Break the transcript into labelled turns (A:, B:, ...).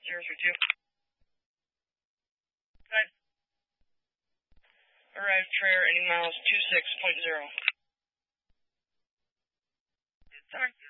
A: 032. Good. Arrived Trayer, any miles 26.0. Sorry.